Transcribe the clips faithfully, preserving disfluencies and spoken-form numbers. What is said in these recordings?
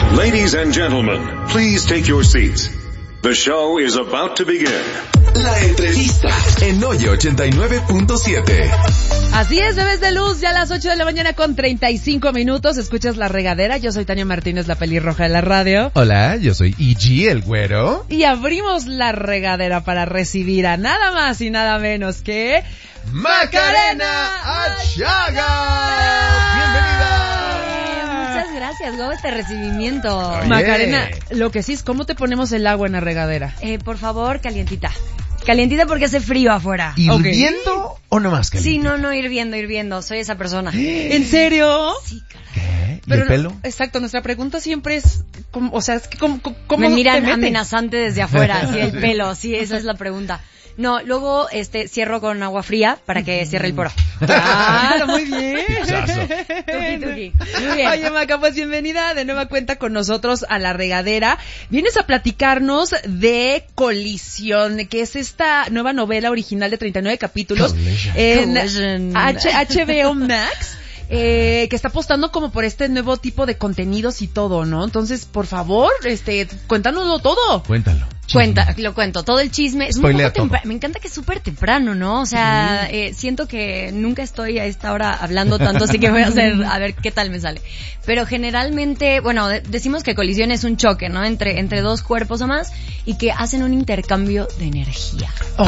Ladies and gentlemen, please take your seats. The show is about to begin. La entrevista en Oye ochenta y nueve punto siete. Así es, bebés de luz, ya a las ocho de la mañana con treinta y cinco minutos. Escuchas La Regadera. Yo soy Tania Martínez, la pelirroja de la radio. Hola, yo soy E G, el güero. Y abrimos La Regadera para recibir a nada más y nada menos que... ¡Macarena Achaga! ¡Bienvenida! Muchas gracias, luego este recibimiento. Oye. Macarena, lo que sí es, ¿cómo te ponemos el agua en la regadera? Eh, por favor, calientita. Calientita porque hace frío afuera. ¿Hirviendo okay. o no más caliente? Sí, no, no, hirviendo, hirviendo. Soy esa persona. ¿En serio? Sí, caray. ¿Qué? ¿Y Pero el pelo? No, exacto, nuestra pregunta siempre es, ¿cómo, o sea, es que ¿cómo, cómo Me miran te amenazante desde afuera, sí, el pelo, sí, esa es la pregunta. No, luego este cierro con agua fría para que cierre el poro. Claro, muy bien. Tuki, tuki. Muy bien. Oye, Maca, pues bienvenida de nueva cuenta con nosotros a La Regadera. Vienes a platicarnos de Colisión, que es esta nueva novela original de treinta y nueve capítulos Collision. en Collision. H- HBO Max. Eh, que está apostando como por este nuevo tipo de contenidos y todo, ¿no? Entonces, por favor, este, cuéntanoslo todo. Cuéntalo. Cuenta, lo cuento, todo el chisme. Es muy Spoilea poco temprano. todo. Me encanta que es súper temprano, ¿no? O sea, Sí. eh, siento que nunca estoy a esta hora hablando tanto, así que voy a hacer, a ver qué tal me sale. Pero generalmente, bueno, de- decimos que colisión es un choque, ¿no? Entre, entre dos cuerpos o más, y que hacen un intercambio de energía.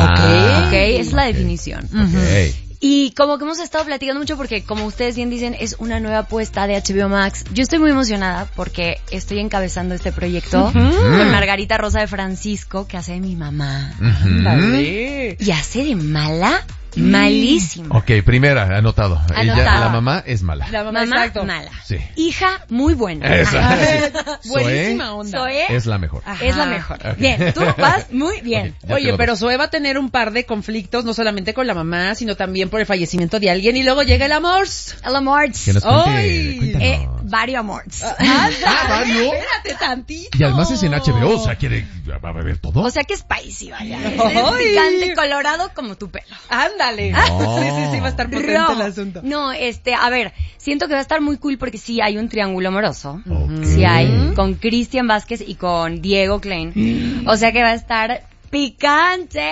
Ah, ¿Ok? Esa es la ok. definición. Ok. Y como que hemos estado platicando mucho porque, como ustedes bien dicen, es una nueva apuesta de H B O Max. Yo estoy muy emocionada porque estoy encabezando este proyecto Ujú. con Margarita Rosa de Francisco, que hace de mi mamá. Ujú. Dale. Y hace de mala, malísima. Ok, primera, anotado. Ella, Anotado. la mamá es mala. La mamá, Mamá, exacto. mala. Sí. Hija, muy buena. Esa. Ajá. Sí. Buenísima onda. Zoe Es la mejor. Ajá. es la mejor. Ok. Bien, tú vas muy bien. Ok, ya Oye, tengo pero dos. Zoe va a tener un par de conflictos, no solamente con la mamá, sino también por el fallecimiento de alguien, y luego llega el amor. El amor. Que nos cuente, Ay. cuéntanos. Eh, varios amores. Ah, ¿varios? Espérate tantito. Y además es en H B O, o sea, quiere, va a beber todo. O sea que es spicy, vaya. Es Ay. picante, colorado como tu pelo. Ándale. No. Sí, sí, sí, va a estar potente No, el asunto. no, este, a ver, siento que va a estar muy cool porque sí hay un triángulo amoroso. Ok. Sí hay, con Cristian Vázquez y con Diego Klein. O sea que va a estar picante.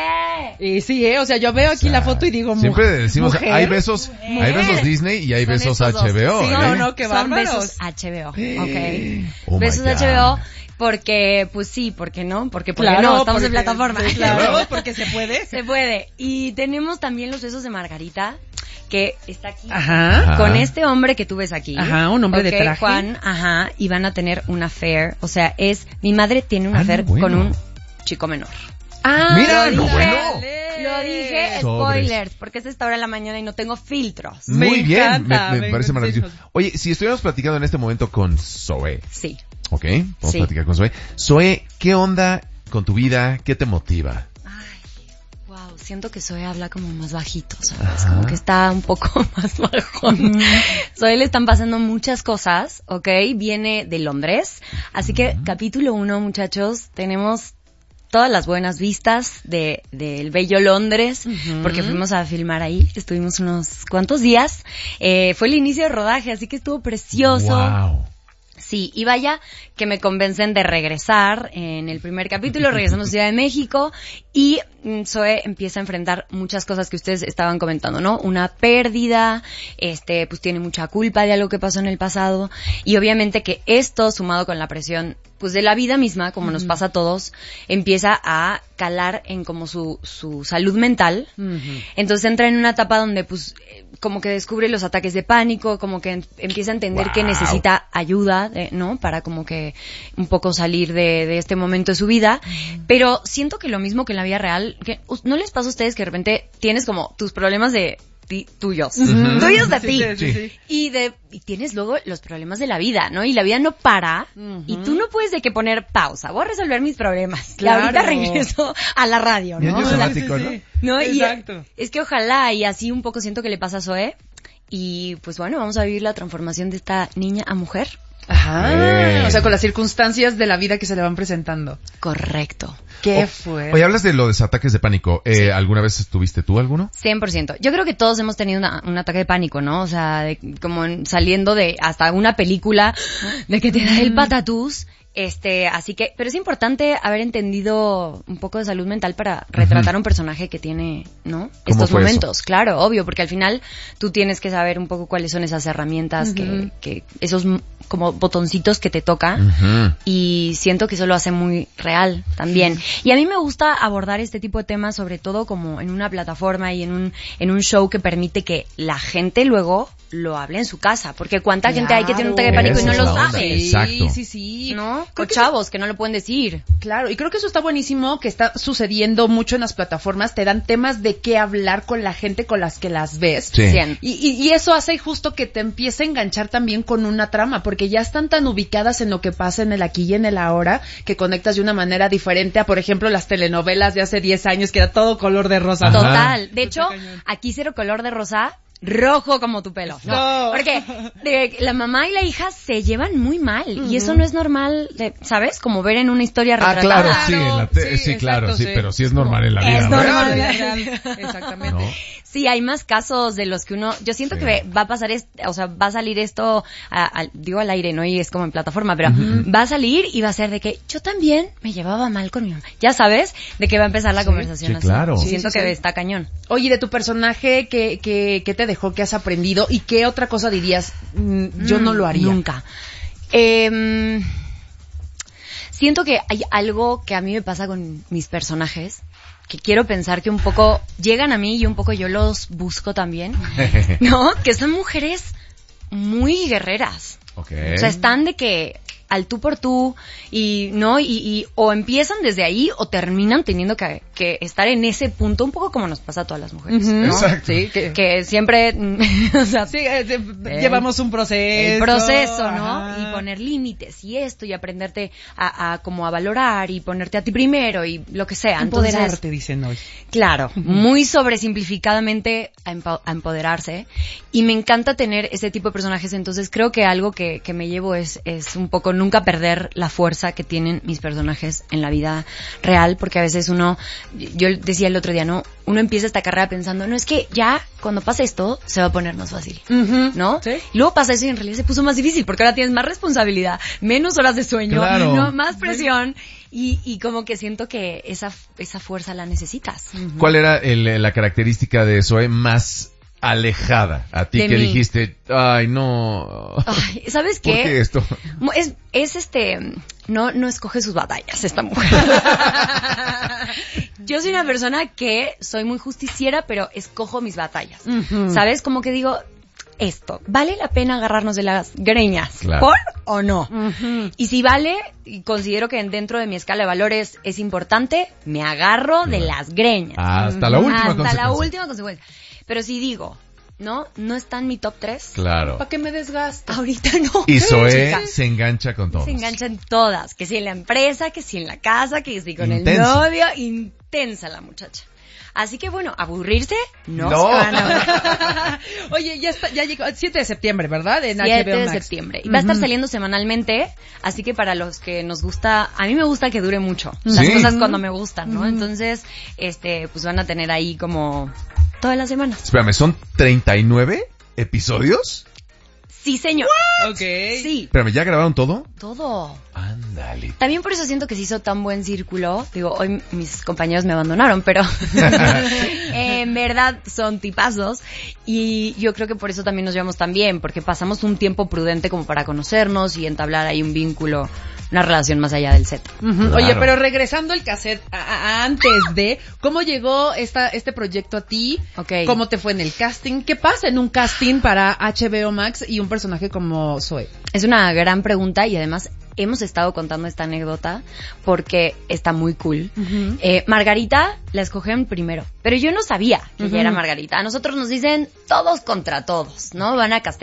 Y sí, eh, o sea, yo veo aquí la foto y digo, Siempre mujer, decimos, mujer. hay besos, hay besos Disney y hay Son besos esos dos. H B O. Sí, ¿eh? no, no, qué Son bárbaros. besos H B O, ok. Oh my besos God. H B O porque, pues sí, porque no, porque, porque Claro, no, estamos porque- en plataforma. sí, claro, porque se puede. Se puede. Y tenemos también los besos de Margarita, que está aquí. Ajá. Ajá. Con este hombre que tú ves aquí. Ajá, un hombre de Ok, traje. Juan, ajá, y van a tener un affair. O sea, es, mi madre tiene un Ah, affair no, bueno. con un chico menor. Ah, Mira, lo no, dije, bueno. Lo dije, Sobres. spoilers, porque es esta hora de la mañana y no tengo filtros. Me Muy bien, encanta, me, me me parece encanta. maravilloso. Oye, si estuviéramos platicando en este momento con Zoe, Sí. ¿ok? Vamos Sí. a platicar con Zoe. Zoe, ¿qué onda con tu vida? ¿Qué te motiva? Wow, siento que Zoe habla como más bajito, ¿sabes? Como que está un poco más bajón. Zoe le están pasando muchas cosas, ¿ok? Viene de Londres. Así que, capítulo uno, muchachos, tenemos todas las buenas vistas de del bello Londres, Ujú. porque fuimos a filmar ahí, estuvimos unos cuantos días. Eh, fue el inicio de rodaje, así que estuvo precioso. Wow. Sí, y vaya que me convencen de regresar en el primer capítulo, regresamos a Ciudad de México y mm, Zoe empieza a enfrentar muchas cosas que ustedes estaban comentando, ¿no? Una pérdida, este, pues tiene mucha culpa de algo que pasó en el pasado y obviamente que esto sumado con la presión pues de la vida misma, como nos pasa a todos, empieza a calar en como su, su salud mental. Ujú. Entonces entra en una etapa donde pues eh, como que descubre los ataques de pánico, como que en- empieza a entender Wow. que necesita ayuda, eh, ¿no? Para como que un poco salir de, de este momento de su vida. Pero siento que lo mismo que en la vida real, que us- ¿no les pasa a ustedes que de repente tienes como tus problemas de ti, tuyos? Ujú. Tuyos de Sí, ti. sí, sí, sí. Y de y tienes luego los problemas de la vida, ¿no? Y la vida no para Ujú. y tú no puedes de que poner pausa. Voy a resolver mis problemas. Claro. Y ahorita regreso a la radio, Bien, ¿no? yo O sea, sabático, ¿no? no, y Exacto. es que ojalá y así un poco siento que le pasa a Zoe y pues bueno, vamos a vivir la transformación de esta niña a mujer. Ajá, Eh. o sea, con las circunstancias de la vida que se le van presentando. Correcto. ¿Qué O- fue? Oye, hablas de los ataques de pánico. Eh, Sí. ¿Alguna vez tuviste tú alguno? cien por ciento. Yo creo que todos hemos tenido una- un ataque de pánico, ¿no? O sea, de- como en- saliendo de hasta una película de que te da el patatús. Este, así que, pero es importante haber entendido un poco de salud mental para retratar a un personaje que tiene, ¿no? ¿Cómo Estos fue momentos, claro, obvio, porque al final tú tienes que saber un poco cuáles son esas herramientas que, que, esos m- como botoncitos que te toca. Ujú. Y siento que eso lo hace muy real también. Y a mí me gusta abordar este tipo de temas, sobre todo como en una plataforma y en un, en un show que permite que la gente luego lo hable en su casa. Porque cuánta gente hay que tiene un ataque de pánico y Esa no es lo la onda. sabe. Sí, Exacto. sí, sí. ¿No? Creo O que chavos que no lo pueden decir. Claro, y creo que eso está buenísimo, que está sucediendo mucho en las plataformas, te dan temas de qué hablar con la gente con las que las ves. Sí. Cien. Y, y, y eso hace justo que te empiece a enganchar también con una trama, porque ya están tan ubicadas en lo que pasa en el aquí y en el ahora, que conectas de una manera diferente a, por ejemplo, las telenovelas de hace diez años, que era todo color de rosa. Ajá. Total. De hecho, Está cañón. aquí cero color de rosa, rojo como tu pelo. No. No. Porque de- la mamá y la hija se llevan muy mal. Y eso no es normal, de- ¿sabes? Como ver en una historia Ah, retratada. claro, sí, en la te- sí, claro, exacto, sí, pero sí es normal en la vida. Es ¿no? normal. Exactamente. No. Sí, hay más casos de los que uno, yo siento Sí. que va a pasar, es- o sea, va a salir esto, a- al- digo al aire, ¿no? Y es como en plataforma, pero va a salir y va a ser de que yo también me llevaba mal con mi mamá. Ya sabes, de que va a empezar la conversación sí, así. claro. Y Sí, siento sí, que sí. está cañón. Oye, de tu personaje, ¿qué, qué, qué te dejó, qué has aprendido y qué otra cosa dirías? Mm, yo no lo haría. Nunca. Eh, siento que hay algo que a mí me pasa con mis personajes, que quiero pensar que un poco llegan a mí y un poco yo los busco también, ¿no? Que son mujeres muy guerreras. Ok. O sea, están de que al tú por tú y no y, y o empiezan desde ahí o terminan teniendo que, que estar en ese punto, un poco como nos pasa a todas las mujeres, Ujú. ¿no? Exacto. Sí, que, Que siempre, o sea, sí, eh, de- llevamos un proceso. el proceso, ¿no? Ajá. Y poner límites y esto y aprenderte a, a como a valorar y ponerte a ti primero y lo que sea. Entonces, Empoderarte, dicen hoy. claro, muy sobresimplificadamente a, empo- a empoderarse. Y me encanta tener ese tipo de personajes. Entonces creo que algo que, que me llevo es, es un poco nunca perder la fuerza que tienen mis personajes en la vida real, porque a veces uno, yo decía el otro día, ¿no? Uno empieza esta carrera pensando, no, es que ya cuando pasa esto se va a poner más fácil. ¿No? Sí. Y luego pasa eso y en realidad se puso más difícil porque ahora tienes más responsabilidad, menos horas de sueño, Claro. ¿no? Más presión y, y como que siento que esa, esa fuerza la necesitas. ¿Cuál era el- la característica de Zoe más alejada a ti De que mí. dijiste, ay, no, Ay, ¿sabes ¿por qué? qué esto? Mo- Es, es este, no, no escoge sus batallas esta mujer. Yo soy una persona que soy muy justiciera, pero escojo mis batallas. ¿Sabes? Como que digo, esto, ¿vale la pena agarrarnos de las greñas? Claro. ¿Por o no? Y si vale, y considero que dentro de mi escala de valores es importante, me agarro de las greñas. Hasta la última Hasta la consecuencia. última consecuencia. Pero si digo, ¿no? No está en mi top tres. Claro. ¿Para qué me desgasto? Ahorita no. Y Zoe chica. se engancha con todo. Se enganchan todas, que si en la empresa, que si en la casa, que si con Intensa. el novio, intensa la muchacha. Así que bueno, aburrirse no, No. se van a aburrir. Oye, ya está, ya llegó, siete de septiembre, ¿verdad? En siete H B O de Max. septiembre. Y va a estar Ujú. saliendo semanalmente, así que para los que nos gusta, a mí me gusta que dure mucho. Las Sí. cosas cuando me gustan, ¿no? Entonces, este, pues van a tener ahí como todas las semanas. Espérame, ¿son treinta y nueve episodios? Sí, señor. Ok. Sí, Espérame, ¿ya grabaron todo? todo. Ándale. También por eso siento que se hizo tan buen círculo. Digo, hoy mis compañeros me abandonaron, pero en verdad son tipazos. Y yo creo que por eso también nos llevamos tan bien, porque pasamos un tiempo prudente como para conocernos y entablar ahí un vínculo, una relación más allá del set. Ujú. Claro. Oye, pero regresando el cassette a- a- antes de, ¿cómo llegó esta, este proyecto a ti? Ok. ¿Cómo te fue en el casting? ¿Qué pasa en un casting para H B O Max y un personaje como Zoe? Es una gran pregunta y además hemos estado contando esta anécdota porque está muy cool. Ujú. Eh, Margarita la escogieron primero, pero yo no sabía que ella Ujú. era Margarita. A nosotros nos dicen todos contra todos, ¿no? Van a castear.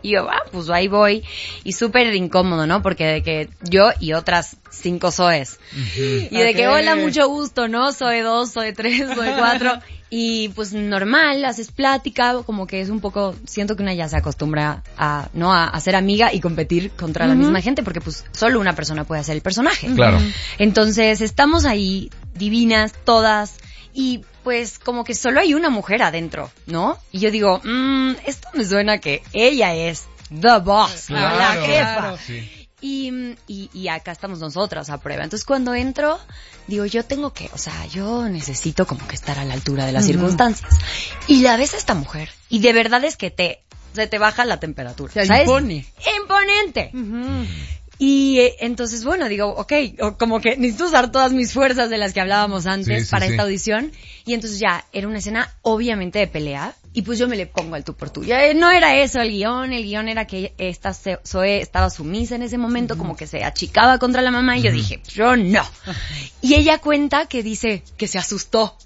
Y yo, ah, pues ahí voy. Y súper incómodo, ¿no? Porque de que yo y otras cinco Zoes. Uh-huh. Y de okay. que, hola, mucho gusto, ¿no? Zoe dos, Zoe tres, Zoe cuatro. Y pues normal, haces plática, como que es un poco, siento que una ya se acostumbra a, ¿no? A, a ser amiga y competir contra uh-huh. la misma gente, porque pues solo una persona puede hacer el personaje. Claro. Entonces, estamos ahí, divinas, todas, y pues como que solo hay una mujer adentro, ¿no? Y yo digo, mmm, esto me suena que ella es the boss, claro, la jefa. Claro, sí. Y, y, y acá estamos nosotras a prueba. Entonces cuando entro, digo, yo tengo que, o sea, yo necesito como que estar a la altura de las uh-huh. circunstancias. Y la ves a esta mujer, y de verdad es que te, se te baja la temperatura. Se ¿sabes? impone. Imponente. Uh-huh. Y eh, entonces, bueno, digo, ok, como que necesito usar todas mis fuerzas de las que hablábamos antes sí, sí, para sí. esta audición. Y entonces ya, era una escena obviamente de pelea. Y pues yo me le pongo al tú por tú. Ya, no era eso el guión, el guión era que esta Zoe estaba sumisa en ese momento, uh-huh. como que se achicaba contra la mamá. Y yo uh-huh. dije, yo no. Y ella cuenta que dice que se asustó.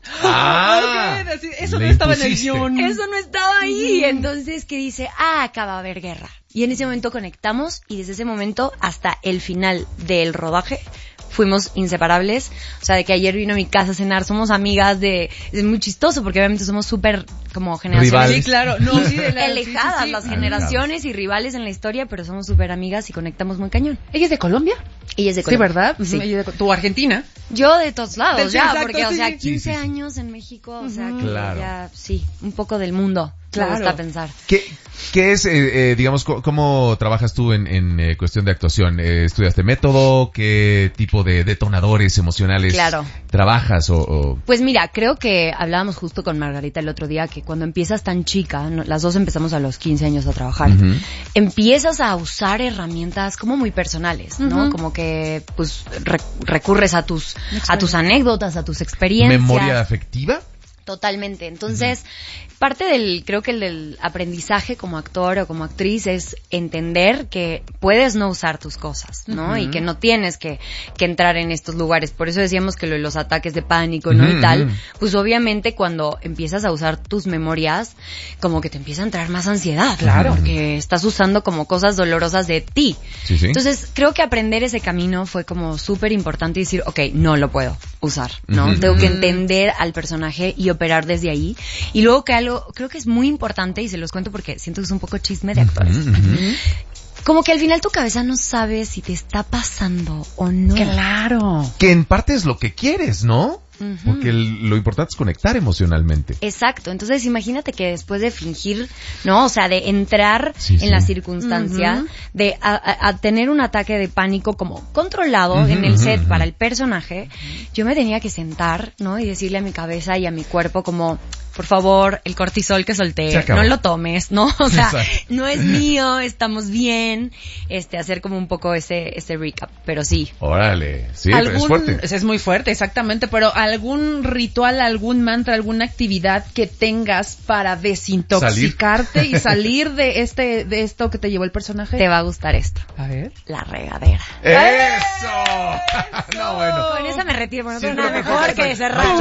Ah, okay, eso no estaba en el guión. Eso no estaba ahí. Uh-huh. Entonces que dice, ah, acaba de haber guerra. Y en ese momento conectamos y desde ese momento hasta el final del rodaje fuimos inseparables. O sea, de que ayer vino a mi casa a cenar, somos amigas de... Es muy chistoso porque obviamente somos súper como generaciones... Rivales. Sí, claro. No, sí, de la, alejadas sí, sí, sí. las generaciones y rivales en la historia, pero somos súper amigas y conectamos muy cañón. ¿Ella es de Colombia? Ella es de Colombia. Sí, ¿verdad? Sí. Ella de, ¿tu Argentina? Yo de todos lados, sí, ya, exacto, porque, o sea, sí. quince Sí, sí, sí. años en México, o sea, que claro. ya, sí, un poco del mundo. Claro. Me gusta pensar. ¿Qué, qué es, eh, eh, digamos, co- cómo trabajas tú en, en eh, cuestión de actuación? Eh, ¿Estudiaste método? ¿Qué tipo de detonadores emocionales Claro. trabajas? O, o... Pues mira, creo que hablábamos justo con Margarita el otro día que cuando empiezas tan chica, no, las dos empezamos a los quince años a trabajar, Uh-huh. empiezas a usar herramientas como muy personales, ¿no? Uh-huh. Como que, pues, re- recurres a tus, a tus anécdotas, a tus experiencias. ¿Memoria afectiva? Totalmente. Entonces, uh-huh. parte del, creo que el del aprendizaje como actor o como actriz es entender que puedes no usar tus cosas, ¿no? Uh-huh. Y que no tienes que, que entrar en estos lugares. Por eso decíamos que lo de los ataques de pánico, ¿no? Uh-huh. Y tal. Pues obviamente cuando empiezas a usar tus memorias, como que te empieza a entrar más ansiedad. Claro. Porque estás usando como cosas dolorosas de ti. Sí, sí. Entonces, creo que aprender ese camino fue como súper importante y decir, ok, no lo puedo usar, ¿no? Uh-huh. Tengo que entender al personaje y operar desde ahí. Y luego que algo, creo que es muy importante, y se los cuento porque siento que es un poco chisme de actores. Uh-huh, uh-huh. Como que al final tu cabeza no sabe si te está pasando o no. Claro. Que en parte es lo que quieres, ¿no? Uh-huh. Porque el- lo importante es conectar emocionalmente. Exacto, entonces imagínate que después de fingir, ¿no? O sea, de entrar Sí, en sí. la circunstancia, Ujú. de a, a- a tener un ataque de pánico como controlado Ujú, en el set ujú, para ujú. el personaje, yo me tenía que sentar, ¿no? Y decirle a mi cabeza y a mi cuerpo como, por favor, el cortisol que Se solté, acabó. no lo tomes, ¿no? O sea, Exacto. no es mío, estamos bien, este, hacer como un poco ese, ese recap, pero sí. Órale, sí, pero es fuerte. Es muy fuerte, exactamente, pero algún ritual, algún mantra, alguna actividad que tengas para desintoxicarte y salir de este, de esto que te llevó el personaje. Te va a gustar esto, A ver. la regadera. ¡Eso! No, bueno. Con esa me retiro, bueno, no Sí, tengo nada pero mejor perfecto. que cerrar.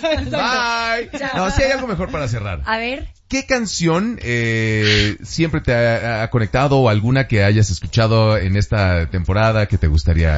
Bye. No, sí hay algo mejor para cerrar. A ver, ¿Qué canción eh, siempre te ha, ha conectado o alguna que hayas escuchado en esta temporada que te gustaría?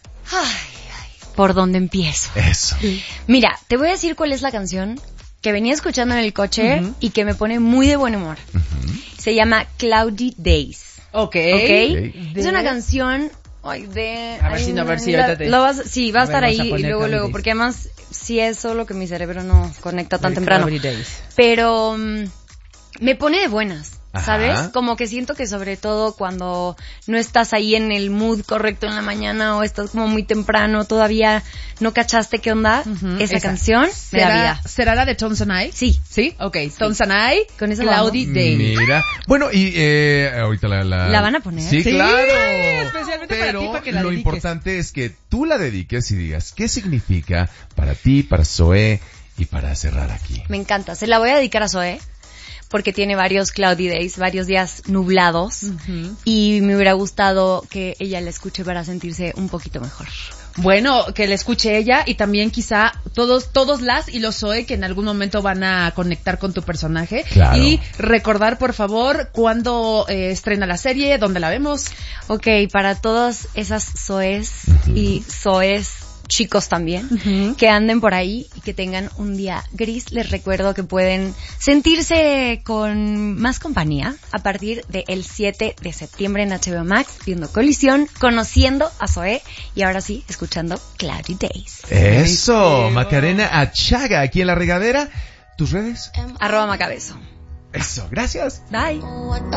ay, ¿por dónde empiezo? Eso. Mira, te voy a decir cuál es la canción que venía escuchando en el coche Ujú. y que me pone muy de buen humor. Se llama Cloudy Days. Ok. ¿Ok? Ok. Es una canción... Ay, de... A ver ay, si no, a ver si la- ahorita te- lo vas, sí, va a A ver, estar vamos a ahí y poner luego, Cloudy luego, Days. porque además sí es solo que mi cerebro no conecta tan Very temprano. Cloudy Days. Pero mm, me pone de buenas, Ajá. ¿sabes? Como que siento que sobre todo cuando no estás ahí en el mood correcto en la mañana o estás como muy temprano, todavía no cachaste qué onda, Ujú, esa, esa. canción me da ¿Será, vida. ¿Será la de Tones and I? Sí. ¿Sí? Ok. Tones and I, Con esa Cloudy vamos. Day. Mira. Bueno, y eh, ahorita la, la... ¿La van a poner? Sí, Sí, claro. especialmente para Pero ti, para que la lo dediques. importante es que tú la dediques y digas qué significa para ti, para Zoe y para cerrar aquí. Me encanta. Se la voy a dedicar a Zoe porque tiene varios cloudy days, varios días nublados Ujú. y me hubiera gustado que ella la escuche para sentirse un poquito mejor. Bueno, que le escuche ella y también quizá todos, todos las y los Zoe que en algún momento van a conectar con tu personaje. Claro. Y recordar, por favor, cuándo eh, estrena la serie, dónde la vemos. Ok, para todas esas Zoes uh-huh. y Zoes chicos también, uh-huh. que anden por ahí y que tengan un día gris, les recuerdo que pueden sentirse con más compañía a partir del siete de septiembre en H B O Max, viendo Colisión, conociendo a Zoe y ahora sí, escuchando Cloudy Days. Eso, Macarena Achaga, aquí en La Regadera. ¿Tus redes? Arroba Macabezo. Eso, gracias. Bye.